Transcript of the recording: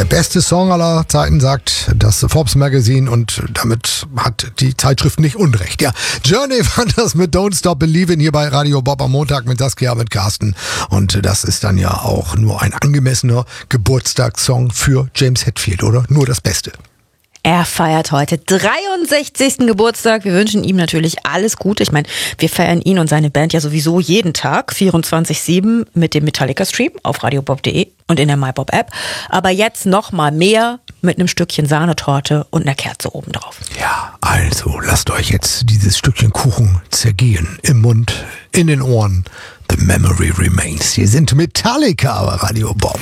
Der beste Song aller Zeiten, sagt das Forbes Magazine, und damit hat die Zeitschrift nicht unrecht. Ja, Journey war das mit Don't Stop Believin' hier bei Radio Bob am Montag mit Saskia, mit Carsten. Und das ist dann ja auch nur ein angemessener Geburtstagssong für James Hetfield, oder? Nur das Beste. Er feiert heute 63. Geburtstag. Wir wünschen ihm natürlich alles Gute. Ich meine, wir feiern ihn und seine Band ja sowieso jeden Tag, 24/7, mit dem Metallica-Stream auf radiobob.de und in der MyBob-App. Aber jetzt noch mal mehr mit einem Stückchen Sahnetorte und einer Kerze obendrauf. Ja, also lasst euch jetzt dieses Stückchen Kuchen zergehen. Im Mund, in den Ohren. The Memory Remains. Hier sind Metallica bei Radio Bob.